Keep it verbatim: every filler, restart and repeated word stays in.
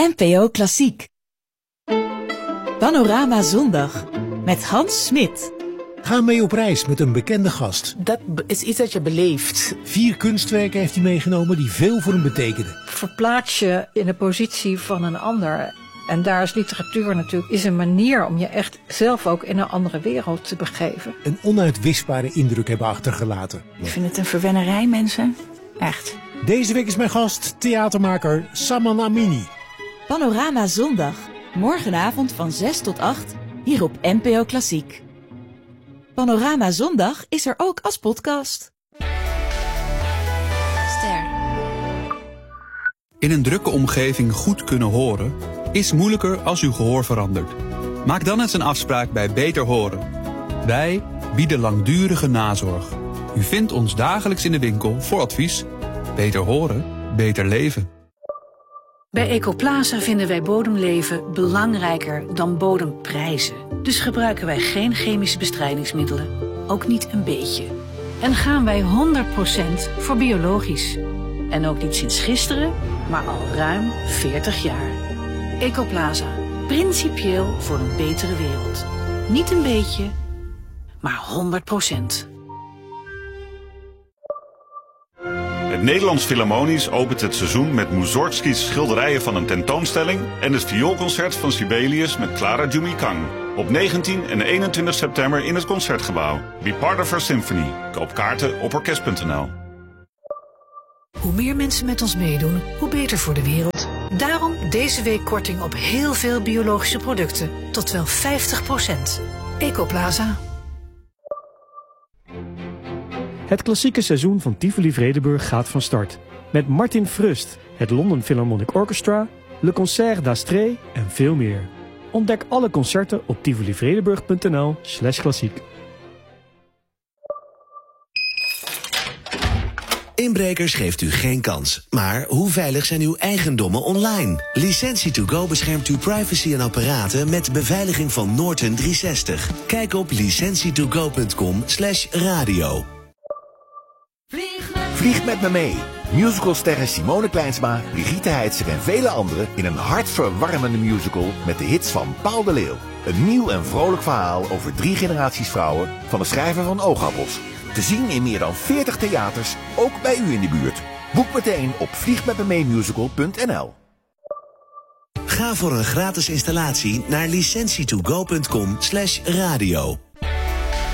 N P O Klassiek. Panorama Zondag met Hans Smit. Ga mee op reis met een bekende gast. Dat is iets dat je beleeft. Vier kunstwerken heeft hij meegenomen die veel voor hem betekenen. Verplaats je in de positie van een ander. En daar is literatuur natuurlijk is een manier om je echt zelf ook in een andere wereld te begeven. Een onuitwisbare indruk hebben achtergelaten. Ik vind het een verwennerij, mensen. Echt. Deze week is mijn gast theatermaker Saman Amini. Panorama Zondag. Morgenavond van zes tot acht. Hier op N P O Klassiek. Panorama Zondag is er ook als podcast. Ster. In een drukke omgeving goed kunnen horen is moeilijker als uw gehoor verandert. Maak dan eens een afspraak bij Beter Horen. Wij bieden langdurige nazorg. U vindt ons dagelijks in de winkel voor advies. Beter horen, beter leven. Bij Ecoplaza vinden wij bodemleven belangrijker dan bodemprijzen. Dus gebruiken wij geen chemische bestrijdingsmiddelen. Ook niet een beetje. En gaan wij honderd procent voor biologisch. En ook niet sinds gisteren, maar al ruim veertig jaar. Ecoplaza. Principieel voor een betere wereld. Niet een beetje, maar honderd procent. Het Nederlands Philharmonisch opent het seizoen met Mussorgsky's schilderijen van een tentoonstelling en het vioolconcert van Sibelius met Clara Jumikang. Op negentien en eenentwintig september in het Concertgebouw. Be part of our symphony. Koop kaarten op orkest punt n l. Hoe meer mensen met ons meedoen, hoe beter voor de wereld. Daarom deze week korting op heel veel biologische producten. Tot wel vijftig procent. Ecoplaza. Het klassieke seizoen van Tivoli Vredenburg gaat van start. Met Martin Frust, het London Philharmonic Orchestra, Le Concert d'Astrée en veel meer. Ontdek alle concerten op tivolivredenburg punt n l slash klassiek. Inbrekers geeft u geen kans. Maar hoe veilig zijn uw eigendommen online? Licentie to go beschermt uw privacy en apparaten met beveiliging van Norton driehonderdzestig. Kijk op licentie to go punt com slash radio. Vlieg met me mee. Musicalsterren Simone Kleinsma, Brigitte Heitzer en vele anderen in een hartverwarmende musical met de hits van Paul de Leeuw. Een nieuw en vrolijk verhaal over drie generaties vrouwen van de schrijver van Oogappels. Te zien in meer dan veertig theaters, ook bij u in de buurt. Boek meteen op vliegmetmemeemusical punt n l. Ga voor een gratis installatie naar licentie to go punt com slash radio.